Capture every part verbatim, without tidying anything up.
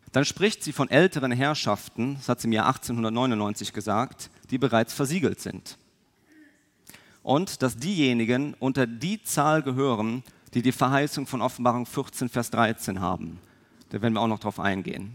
dann spricht sie von älteren Herrschaften, das hat sie im Jahr achtzehnhundertneunundneunzig gesagt, die bereits versiegelt sind. Und dass diejenigen unter die Zahl gehören, die die Verheißung von Offenbarung vierzehn, Vers dreizehn haben. Da werden wir auch noch drauf eingehen.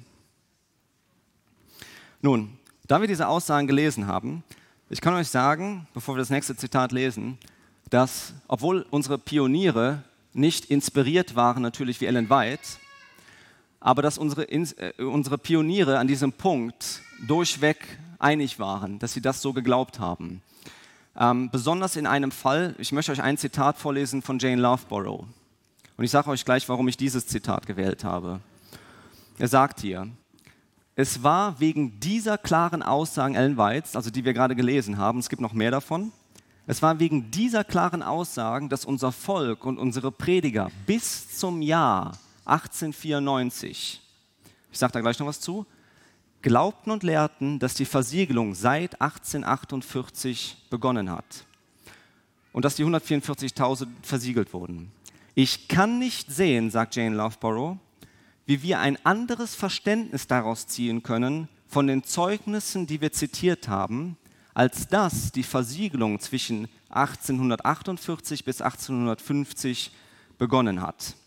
Nun, da wir diese Aussagen gelesen haben, ich kann euch sagen, bevor wir das nächste Zitat lesen, dass, obwohl unsere Pioniere nicht inspiriert waren, natürlich wie Ellen White, aber dass unsere, äh, unsere Pioniere an diesem Punkt durchweg einig waren, dass sie das so geglaubt haben. Ähm, besonders in einem Fall, ich möchte euch ein Zitat vorlesen von Jane Loughborough. Und ich sage euch gleich, warum ich dieses Zitat gewählt habe. Er sagt hier, es war wegen dieser klaren Aussagen Ellen Whites, also die wir gerade gelesen haben, es gibt noch mehr davon, es war wegen dieser klaren Aussagen, dass unser Volk und unsere Prediger bis zum Jahr achtzehnhundertvierundneunzig, ich sage da gleich noch was zu, glaubten und lehrten, dass die Versiegelung seit achtzehnhundertachtundvierzig begonnen hat und dass die hundertvierundvierzigtausend versiegelt wurden. Ich kann nicht sehen, sagt Jane Loughborough, wie wir ein anderes Verständnis daraus ziehen können von den Zeugnissen, die wir zitiert haben, als dass die Versiegelung zwischen achtzehnhundertachtundvierzig bis achtzehnhundertfünfzig begonnen hat.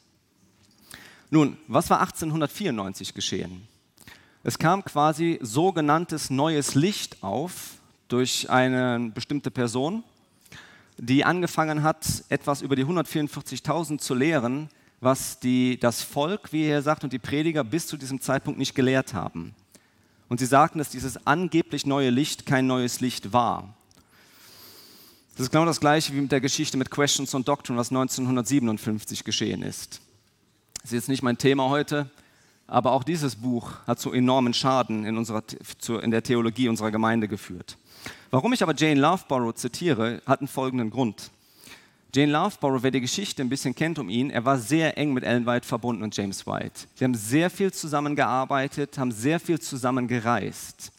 Nun, was war achtzehnhundertvierundneunzig geschehen? Es kam quasi sogenanntes neues Licht auf durch eine bestimmte Person, die angefangen hat, etwas über die hundertvierundvierzigtausend zu lehren, was die, das Volk, wie er sagt, und die Prediger bis zu diesem Zeitpunkt nicht gelehrt haben. Und sie sagten, dass dieses angeblich neue Licht kein neues Licht war. Das ist genau das Gleiche wie mit der Geschichte mit Questions on Doctrine, was neunzehnhundertsiebenundfünfzig geschehen ist. Das ist jetzt nicht mein Thema heute, aber auch dieses Buch hat zu enormen Schaden in, unserer, in der Theologie unserer Gemeinde geführt. Warum ich aber Jane Loughborough zitiere, hat einen folgenden Grund. Jane Loughborough, wer die Geschichte ein bisschen kennt um ihn, er war sehr eng mit Ellen White verbunden und James White. Sie haben sehr viel zusammengearbeitet, haben sehr viel zusammen gereist.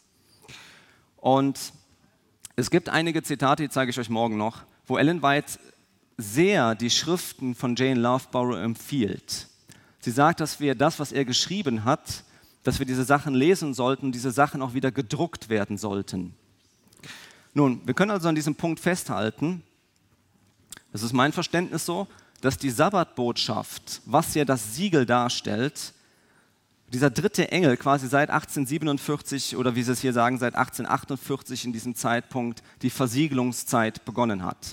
Und es gibt einige Zitate, die zeige ich euch morgen noch, wo Ellen White sehr die Schriften von Jane Loughborough empfiehlt. Sie sagt, dass wir das, was er geschrieben hat, dass wir diese Sachen lesen sollten und diese Sachen auch wieder gedruckt werden sollten. Nun, wir können also an diesem Punkt festhalten, das ist mein Verständnis so, dass die Sabbatbotschaft, was ja das Siegel darstellt, dieser dritte Engel quasi seit achtzehnhundertsiebenundvierzig oder wie sie es hier sagen, seit achtzehnhundertachtundvierzig in diesem Zeitpunkt die Versiegelungszeit begonnen hat.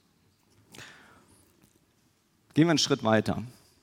Gehen wir einen Schritt weiter.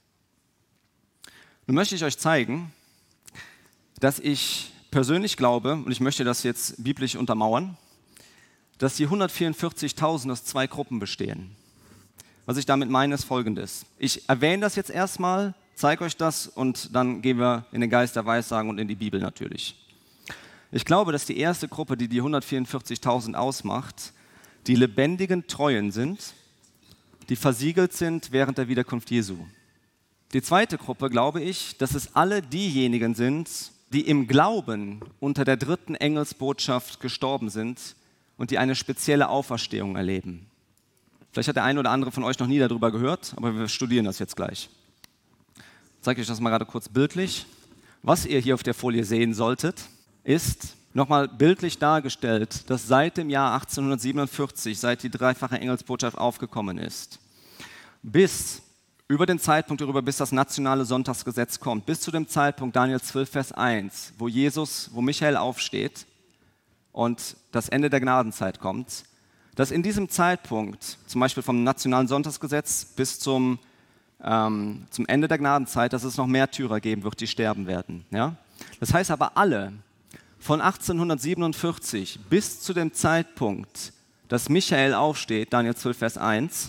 Nun möchte ich euch zeigen, dass ich persönlich glaube, und ich möchte das jetzt biblisch untermauern, dass die hundertvierundvierzigtausend aus zwei Gruppen bestehen. Was ich damit meine, ist Folgendes. Ich erwähne das jetzt erstmal, zeige euch das und dann gehen wir in den Geist der Weissagen und in die Bibel natürlich. Ich glaube, dass die erste Gruppe, die die hundertvierundvierzigtausend ausmacht, die lebendigen Treuen sind, die versiegelt sind während der Wiederkunft Jesu. Die zweite Gruppe, glaube ich, dass es alle diejenigen sind, die im Glauben unter der dritten Engelsbotschaft gestorben sind und die eine spezielle Auferstehung erleben. Vielleicht hat der eine oder andere von euch noch nie darüber gehört, aber wir studieren das jetzt gleich. Ich zeige euch das mal gerade kurz bildlich. Was ihr hier auf der Folie sehen solltet, ist nochmal bildlich dargestellt, dass seit dem Jahr achtzehnhundertsiebenundvierzig, seit die dreifache Engelsbotschaft aufgekommen ist, bis über den Zeitpunkt darüber, bis das nationale Sonntagsgesetz kommt, bis zu dem Zeitpunkt Daniel zwölf, Vers eins, wo Jesus, wo Michael aufsteht und das Ende der Gnadenzeit kommt, dass in diesem Zeitpunkt, zum Beispiel vom nationalen Sonntagsgesetz bis zum, ähm, zum Ende der Gnadenzeit, dass es noch Märtyrer geben wird, die sterben werden. Ja? Das heißt aber alle, von achtzehnhundertsiebenundvierzig bis zu dem Zeitpunkt, dass Michael aufsteht, Daniel zwölf, Vers eins,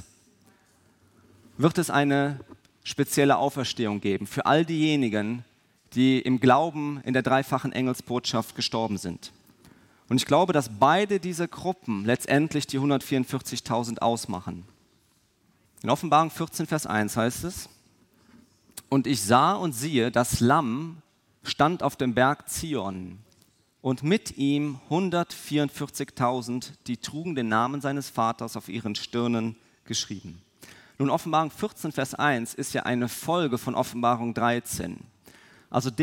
wird es eine spezielle Auferstehung geben für all diejenigen, die im Glauben in der dreifachen Engelsbotschaft gestorben sind. Und ich glaube, dass beide diese Gruppen letztendlich die hundertvierundvierzigtausend ausmachen. In Offenbarung vierzehn, Vers eins heißt es, und ich sah und siehe, das Lamm stand auf dem Berg Zion und mit ihm hundertvierundvierzigtausend, die trugen den Namen seines Vaters auf ihren Stirnen geschrieben. Nun, Offenbarung vierzehn, Vers eins ist ja eine Folge von Offenbarung dreizehn. Also